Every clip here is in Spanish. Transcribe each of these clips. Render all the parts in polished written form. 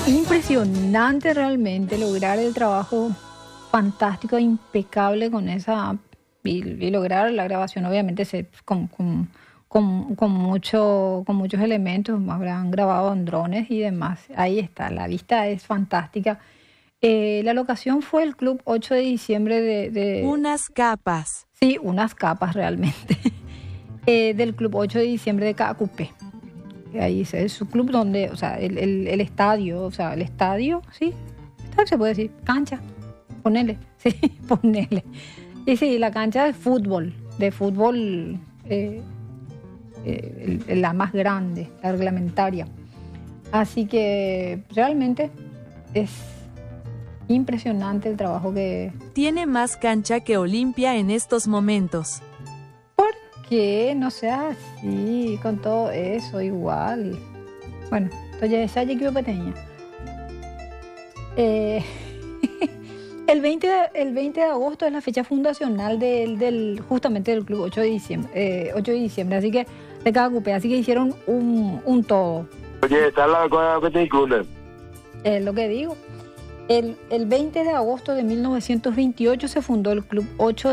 Impresionante realmente lograr el trabajo fantástico, impecable con esa y lograr la grabación, obviamente con muchos elementos, habrán grabado en drones y demás. Ahí está, la vista es fantástica. La locación fue el Club 8 de diciembre de... Unas capas. Sí, unas capas realmente. Del Club 8 de diciembre de Caacupé. Ahí es su club donde, o sea, el estadio, o sea, el estadio, sí, estadio se puede decir, cancha, ponele, sí, ponele. Y sí, la cancha de fútbol, la más grande, la reglamentaria. Así que realmente es impresionante el trabajo que... Tiene más cancha que Olimpia en estos momentos. Que no sea así, con todo eso, igual. Bueno, entonces esa equipo pequeña. El 20 de agosto es la fecha fundacional justamente del Club 8 de diciembre, así que de cada cupé, así que hicieron un todo. Oye, ¿está la cosa que te incluye? Es lo que digo. El 20 de agosto de 1928 se fundó el Club 8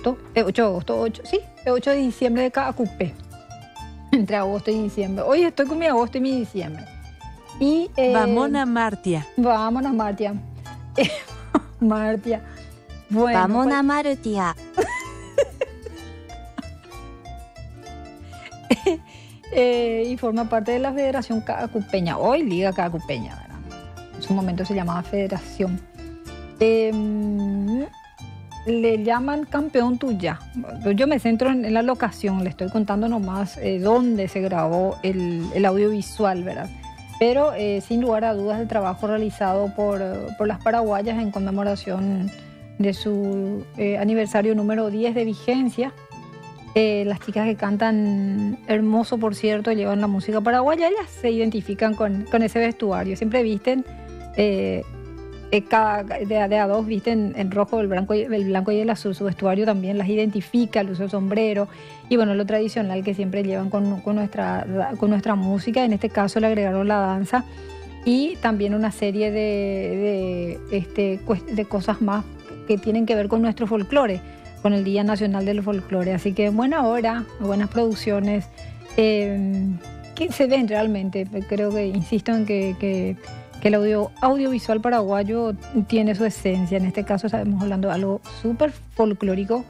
de diciembre de Caacupé. Entre agosto y diciembre. Hoy estoy con mi agosto y mi diciembre. Y, Vámonos, Martia. Vámonos, Martia. Martia. Bueno, Vámonos, Martia. Y forma parte de la Federación Caacupeña. Hoy Liga Caacupeña, ¿verdad? En su momento se llamaba Federación. Le llaman campeón tuya. Yo me centro en la locación, le estoy contando nomás dónde se grabó el audiovisual, ¿verdad? Pero sin lugar a dudas el trabajo realizado por las paraguayas en conmemoración de su aniversario número 10 de vigencia. Las chicas que cantan hermoso, por cierto, llevan la música paraguaya, ellas se identifican con ese vestuario, siempre visten... de a dos visten en rojo, el blanco y el azul. Su vestuario también las identifica, el uso del sombrero y bueno, lo tradicional que siempre llevan con nuestra música. En este caso le agregaron la danza y también una serie de cosas más que tienen que ver con nuestro folclore, con el Día Nacional del Folclore. Así que buena hora, buenas producciones que se ven realmente. Creo que insisto en que el audiovisual paraguayo tiene su esencia. En este caso estamos hablando de algo súper folclórico,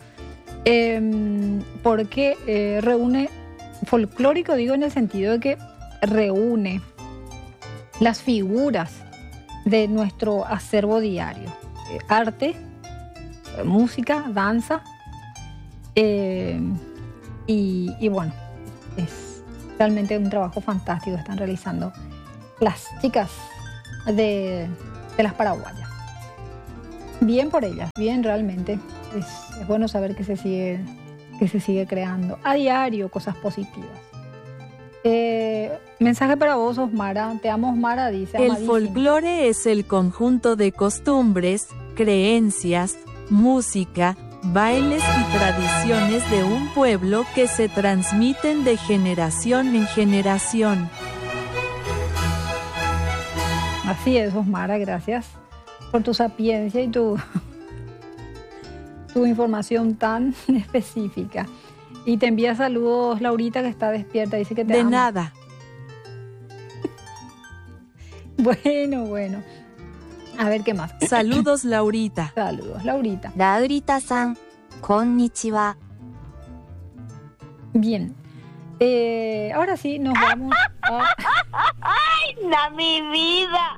porque reúne, folclórico digo en el sentido de que reúne las figuras de nuestro acervo diario. Arte, música, danza, y bueno, es realmente un trabajo fantástico que están realizando las chicas de las paraguayas. Bien por ellas, bien realmente. Es bueno saber que se sigue creando a diario cosas positivas. Mensaje para vos, Osmara. Te amo, Osmara, dice. El amadísima. folclore es el conjunto de costumbres, creencias, música, bailes y tradiciones de un pueblo que se transmiten de generación en generación. Así es, Osmara, gracias por tu sapiencia y tu información tan específica. Y te envía saludos Laurita, que está despierta, dice que te ama. De nada. Bueno. A ver, ¿qué más? Saludos, Laurita. Saludos, Laurita. Laurita-san, konnichiwa. Bien. Ahora sí, nos vamos a... ¡Ay, mi vida!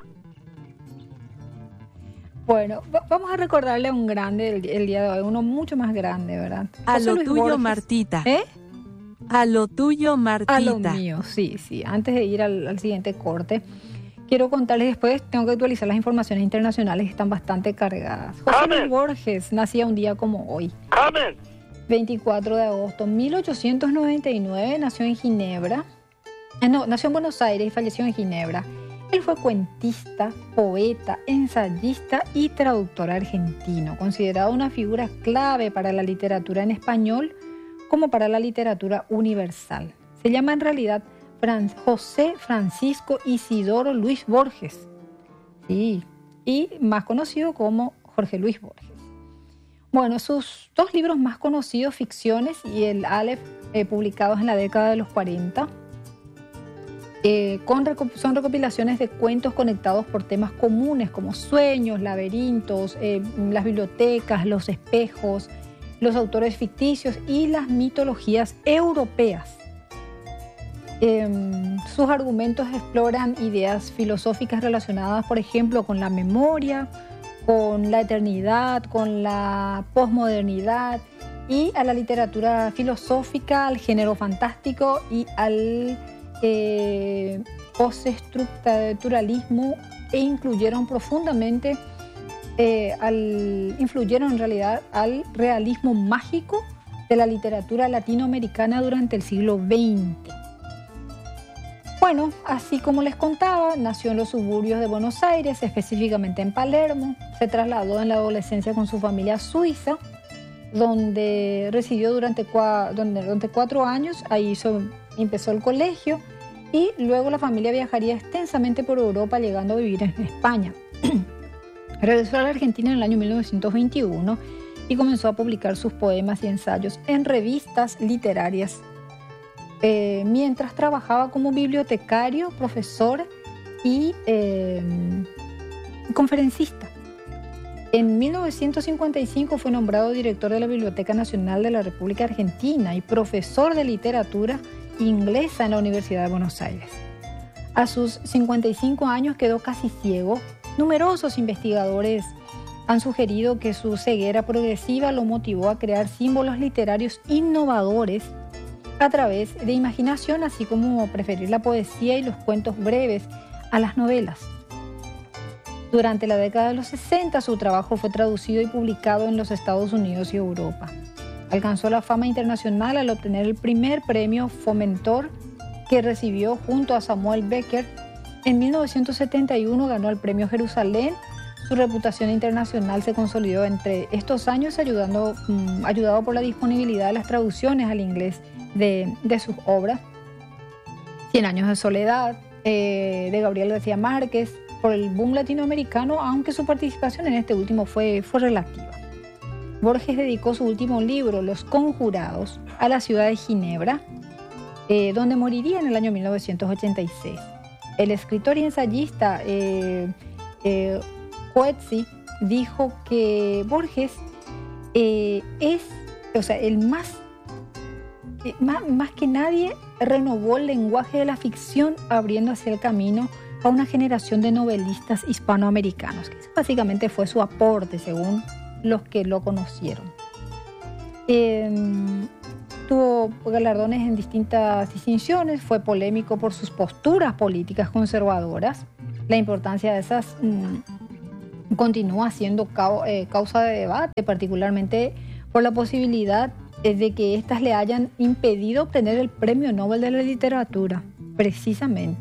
Bueno, vamos a recordarle a un grande el día de hoy, uno mucho más grande, ¿verdad? A José lo Luis tuyo, Borges. Martita. ¿Eh? A lo tuyo, Martita. A lo mío, sí. Antes de ir al siguiente corte, quiero contarles después, tengo que actualizar las informaciones internacionales que están bastante cargadas. José Luis Borges nacía un día como hoy. 24 de agosto, 1899, nació en Ginebra. Nació en Buenos Aires y falleció en Ginebra. Él fue cuentista, poeta, ensayista y traductor argentino, considerado una figura clave para la literatura en español como para la literatura universal. Se llama en realidad José Francisco Isidoro Luis Borges. Sí, y más conocido como Jorge Luis Borges. Bueno, sus dos libros más conocidos, Ficciones y el Aleph, publicados en la década de los 40, son recopilaciones de cuentos conectados por temas comunes como sueños, laberintos, las bibliotecas, los espejos, los autores ficticios y las mitologías europeas. Sus argumentos exploran ideas filosóficas relacionadas, por ejemplo, con la memoria, con la eternidad, con la posmodernidad y a la literatura filosófica, al género fantástico y al postestructuralismo, e influyeron en realidad al realismo mágico de la literatura latinoamericana durante el siglo XX. Bueno, así como les contaba, nació en los suburbios de Buenos Aires, específicamente en Palermo. Se trasladó en la adolescencia con su familia a Suiza, donde residió durante 4 años. Ahí empezó el colegio y luego la familia viajaría extensamente por Europa, llegando a vivir en España. Regresó a la Argentina en el año 1921 y comenzó a publicar sus poemas y ensayos en revistas literarias, mientras trabajaba como bibliotecario, profesor y conferencista. En 1955 fue nombrado director de la Biblioteca Nacional de la República Argentina y profesor de literatura inglesa en la Universidad de Buenos Aires. A sus 55 años quedó casi ciego. Numerosos investigadores han sugerido que su ceguera progresiva lo motivó a crear símbolos literarios innovadores a través de imaginación, así como preferir la poesía y los cuentos breves a las novelas. Durante la década de los 60, su trabajo fue traducido y publicado en los Estados Unidos y Europa. Alcanzó la fama internacional al obtener el primer premio Fomentor, que recibió junto a Samuel Beckett. En 1971 ganó el premio Jerusalén. Su reputación internacional se consolidó entre estos años, ayudado por la disponibilidad de las traducciones al inglés de sus obras. 100 años de soledad, de Gabriel García Márquez, por el boom latinoamericano, aunque su participación en este último fue relativa. Borges dedicó su último libro, Los Conjurados, a la ciudad de Ginebra, donde moriría en el año 1986. El escritor y ensayista Coetzee dijo que Borges más que nadie renovó el lenguaje de la ficción, abriendo hacia el camino a una generación de novelistas hispanoamericanos. Que básicamente fue su aporte, según los que lo conocieron. Tuvo galardones en distintas distinciones, fue polémico por sus posturas políticas conservadoras. La importancia de esas continúa siendo causa de debate, particularmente por la posibilidad de que éstas le hayan impedido obtener el Premio Nobel de la Literatura, precisamente.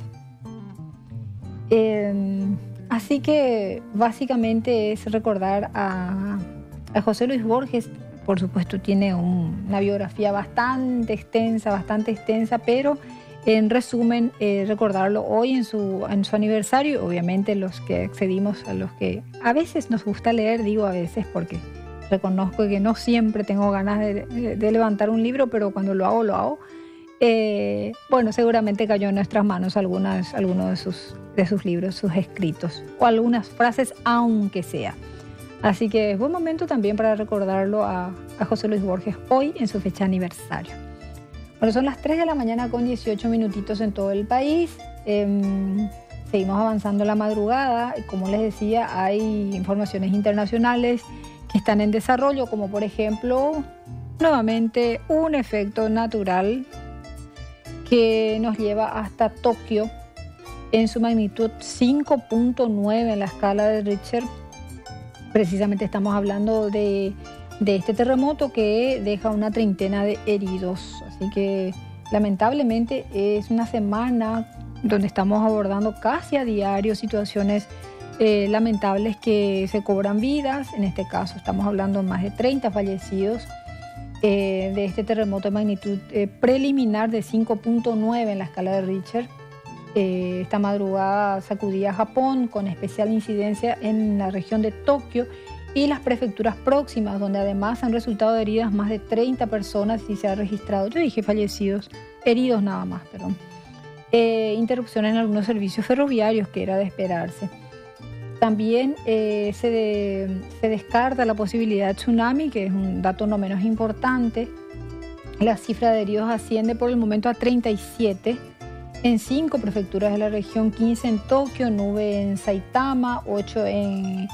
Así que básicamente es recordar a José Luis Borges. Por supuesto tiene una biografía bastante extensa, pero en resumen recordarlo hoy en su aniversario. Obviamente los que accedimos, a los que a veces nos gusta leer, digo a veces porque reconozco que no siempre tengo ganas de levantar un libro, pero cuando lo hago. Bueno, seguramente cayó en nuestras manos alguno de sus libros, sus escritos, o algunas frases, aunque sea. Así que es buen momento también para recordarlo a José Luis Borges hoy en su fecha aniversario. Bueno, son las 3 de la mañana con 18 minutitos en todo el país. Seguimos avanzando la madrugada. Como les decía, hay informaciones internacionales que están en desarrollo, como por ejemplo, nuevamente un efecto natural que nos lleva hasta Tokio en su magnitud 5.9 en la escala de Richter. Precisamente estamos hablando de este terremoto que deja una treintena de heridos. Así que lamentablemente es una semana donde estamos abordando casi a diario situaciones lamentables que se cobran vidas. En este caso estamos hablando de más de 30 fallecidos de este terremoto de magnitud preliminar de 5.9 en la escala de Richter. Esta madrugada sacudía a Japón con especial incidencia en la región de Tokio y las prefecturas próximas, donde además han resultado heridas más de 30 personas y se ha registrado, yo dije fallecidos, heridos nada más, perdón. Interrupción en algunos servicios ferroviarios, que era de esperarse. También se descarta la posibilidad de tsunami, que es un dato no menos importante. La cifra de heridos asciende por el momento a 37 en 5 prefecturas de la región, 15 en Tokio, 9 en Saitama, 8 en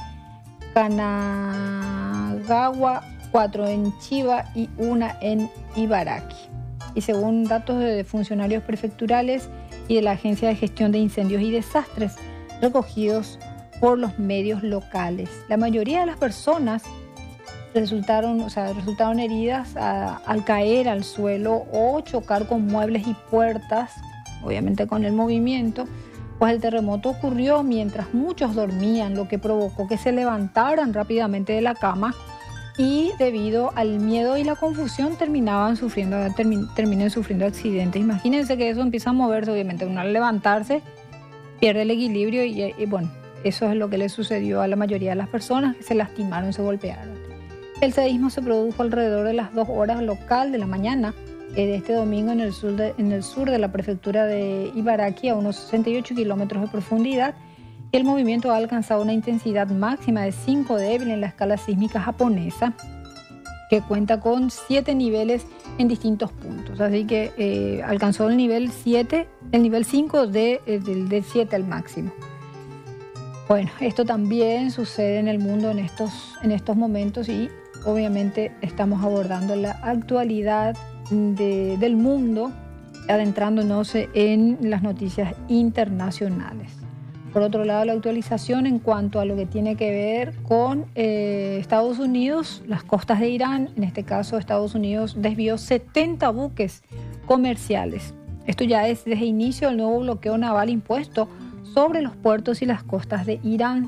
Kanagawa, 4 en Chiba y 1 en Ibaraki. Y según datos de funcionarios prefecturales y de la Agencia de Gestión de Incendios y Desastres recogidos por los medios locales, la mayoría de las personas resultaron heridas al caer al suelo o chocar con muebles y puertas, obviamente con el movimiento, pues el terremoto ocurrió mientras muchos dormían, lo que provocó que se levantaran rápidamente de la cama y debido al miedo y la confusión terminen sufriendo accidentes. Imagínense que eso empieza a moverse, obviamente uno al levantarse pierde el equilibrio y bueno, eso es lo que le sucedió a la mayoría de las personas que se lastimaron, se golpearon. El seísmo se produjo alrededor de las 2 horas local de la mañana de este domingo en el sur de la prefectura de Ibaraki, a unos 68 kilómetros de profundidad, y el movimiento ha alcanzado una intensidad máxima de 5 débil en la escala sísmica japonesa, que cuenta con 7 niveles en distintos puntos. Así que alcanzó el nivel 7, el nivel 5 del 7 al máximo. Bueno, esto también sucede en el mundo en estos momentos y obviamente estamos abordando la actualidad del mundo, adentrándonos en las noticias internacionales. Por otro lado, la actualización en cuanto a lo que tiene que ver con Estados Unidos, las costas de Irán. En este caso, Estados Unidos desvió 70 buques comerciales. Esto ya es desde inicio del nuevo bloqueo naval impuesto sobre los puertos y las costas de Irán.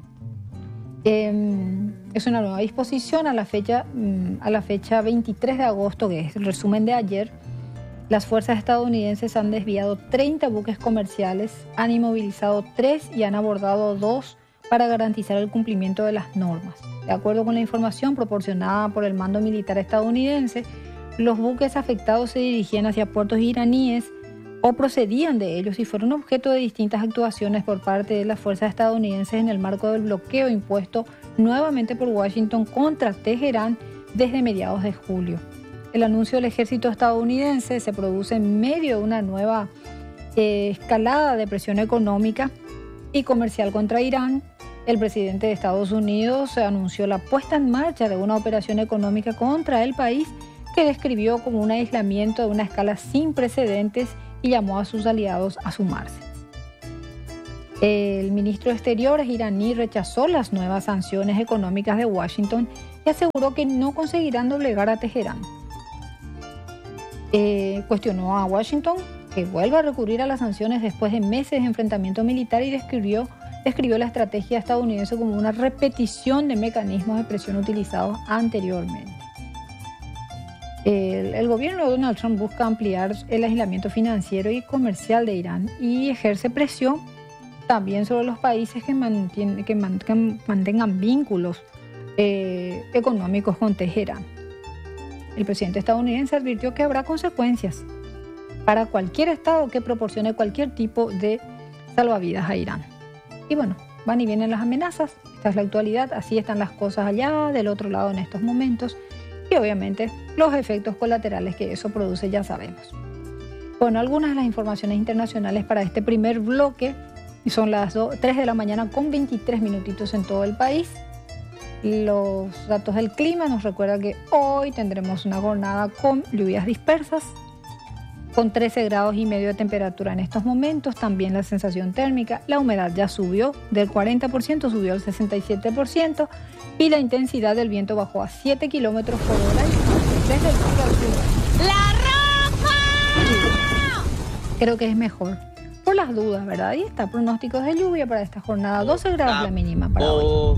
Es una nueva disposición a la fecha 23 de agosto, que es el resumen de ayer. Las fuerzas estadounidenses han desviado 30 buques comerciales, han inmovilizado 3 y han abordado 2 para garantizar el cumplimiento de las normas. De acuerdo con la información proporcionada por el mando militar estadounidense, los buques afectados se dirigían hacia puertos iraníes o procedían de ellos y fueron objeto de distintas actuaciones por parte de las fuerzas estadounidenses en el marco del bloqueo impuesto nuevamente por Washington contra Teherán desde mediados de julio. El anuncio del ejército estadounidense se produce en medio de una nueva escalada de presión económica y comercial contra Irán. El presidente de Estados Unidos anunció la puesta en marcha de una operación económica contra el país que describió como un aislamiento de una escala sin precedentes y llamó a sus aliados a sumarse. El ministro de Exteriores iraní rechazó las nuevas sanciones económicas de Washington y aseguró que no conseguirán doblegar a Teherán. Cuestionó a Washington que vuelva a recurrir a las sanciones después de meses de enfrentamiento militar y describió la estrategia estadounidense como una repetición de mecanismos de presión utilizados anteriormente. El gobierno de Donald Trump busca ampliar el aislamiento financiero y comercial de Irán y ejerce presión también sobre los países que mantengan vínculos económicos con Teherán. El presidente estadounidense advirtió que habrá consecuencias para cualquier estado que proporcione cualquier tipo de salvavidas a Irán. Y bueno, van y vienen las amenazas, esta es la actualidad, así están las cosas allá del otro lado en estos momentos. Y obviamente los efectos colaterales que eso produce ya sabemos. Bueno, algunas de las informaciones internacionales para este primer bloque son las 3 de la mañana con 23 minutitos en todo el país. Los datos del clima nos recuerdan que hoy tendremos una jornada con lluvias dispersas, con 13 grados y medio de temperatura en estos momentos. También la sensación térmica, la humedad ya subió del 40%, subió al 67%. Y la intensidad del viento bajó a 7 kilómetros por hora desde el sur al sur. ¡La roja! Creo que es mejor. Por las dudas, ¿verdad? Y está pronósticos de lluvia para esta jornada. 12 grados la mínima para hoy.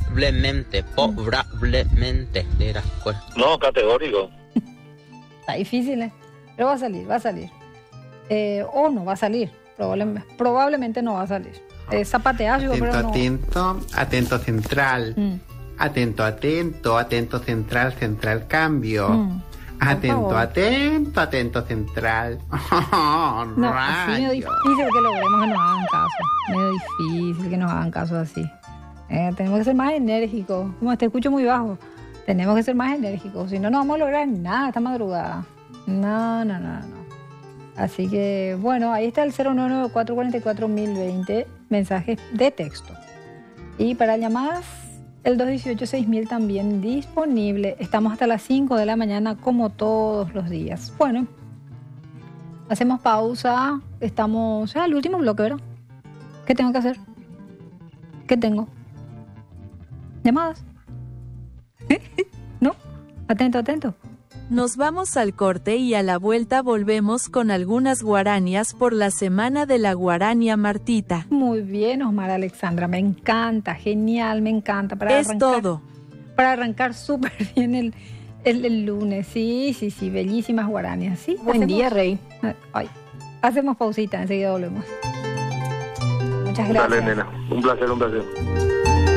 Probablemente. Era, pues. No, categórico. Está difícil, ¿eh? Pero va a salir, va a salir. O no va a salir, probablemente no va a salir. Zapatear, yo creo, pero no. Atento, atento central. Atento, central, central cambio. Atento, atento, central. No, así medio difícil que logremos que nos hagan caso. Medio difícil que nos hagan caso así. Tenemos que ser más enérgicos. Como te escucho muy bajo. Tenemos que ser más enérgicos. Si no, no vamos a lograr nada esta madrugada. No. Así que, bueno, ahí está el 0994441020, mensajes de texto. Y para llamadas, el 218-6000 también disponible. Estamos hasta las 5 de la mañana como todos los días. Bueno, hacemos pausa. Estamos al último bloque, ¿verdad? ¿Qué tengo que hacer? ¿Qué tengo? ¿Llamadas? ¿No? Atento. Nos vamos al corte y a la vuelta volvemos con algunas guaranías por la semana de la guarania Martita. Muy bien, Osmar Alexandra, me encanta, genial, me encanta. Todo. Para arrancar súper bien el lunes, sí, bellísimas guaranías, ¿sí? Buen día, Rey. Ay, hacemos pausita, enseguida volvemos. Muchas gracias. Dale, nena, un placer.